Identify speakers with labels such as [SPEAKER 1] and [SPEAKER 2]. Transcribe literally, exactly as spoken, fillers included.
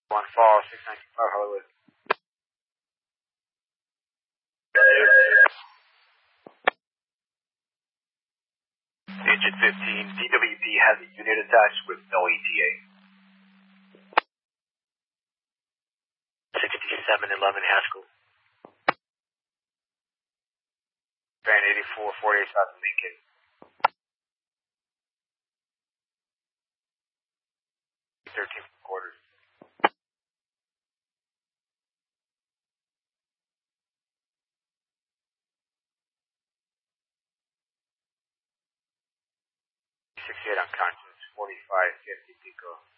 [SPEAKER 1] One fall, six ninety-five Hollywood. Agent fifteen, D W P has a unit attached with no E T A. sixty-seven eleven Haskell. Van eighty-four forty-eight South Lincoln. thirteen quarters. sixty-eight unconscious, forty-five fifty Pico.